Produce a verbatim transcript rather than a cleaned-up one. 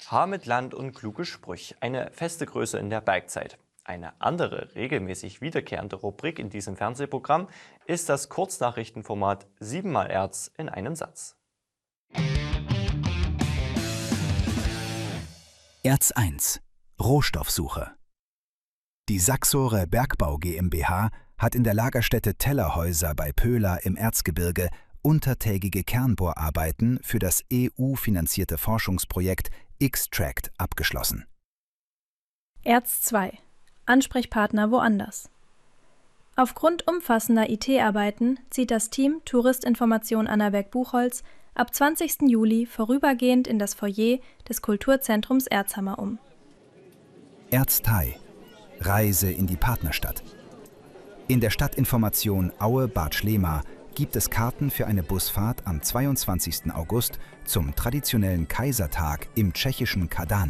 Haar mit Land und kluge Sprüch, eine feste Größe in der Bergzeit. Eine andere regelmäßig wiederkehrende Rubrik in diesem Fernsehprogramm ist das Kurznachrichtenformat Siebenmal Erz in einem Satz. Erz eins. Rohstoffsuche. Die Saxore Bergbau GmbH hat in der Lagerstätte Tellerhäuser bei Pöhla im Erzgebirge untertägige Kernbohrarbeiten für das E U-finanzierte Forschungsprojekt Extract abgeschlossen. Erz zwei. Ansprechpartner woanders. Aufgrund umfassender I T-Arbeiten zieht das Team Touristinformation Annaberg-Buchholz ab zwanzigsten Juli vorübergehend in das Foyer des Kulturzentrums Erzhammer um. Erztai. Reise in die Partnerstadt. In der Stadtinformation Aue-Bad Schlema gibt es Karten für eine Busfahrt am zweiundzwanzigsten August zum traditionellen Kaisertag im tschechischen Kadaň.